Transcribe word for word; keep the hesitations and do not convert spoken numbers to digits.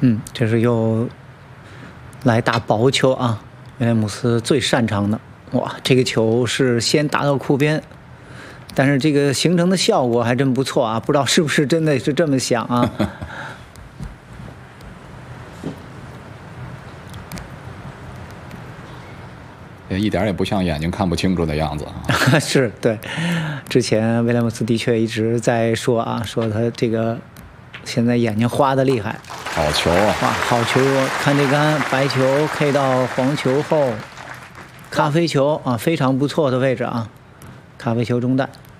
嗯，这是又来打薄球啊，威廉姆斯最擅长的。哇，这个球是先打到库边，但是这个形成的效果还真不错啊，不知道是不是真的是这么想啊？ 也一点也不像眼睛看不清楚的样子啊。 是对，之前威廉姆斯的确一直在说啊，说他这个现在眼睛花的厉害。 好球啊！ 哇，好球！看这杆白球 K 到黄球后，咖啡球啊，非常不错的位置啊，咖啡球中弹。